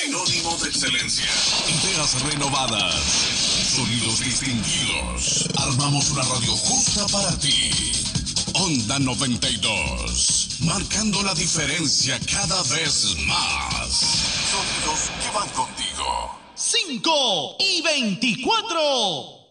Sinónimo de excelencia. Ideas renovadas. Sonidos distinguidos. Armamos una radio justa para ti. Onda 92. Marcando la diferencia cada vez más. Sonidos que van contigo. 5:24.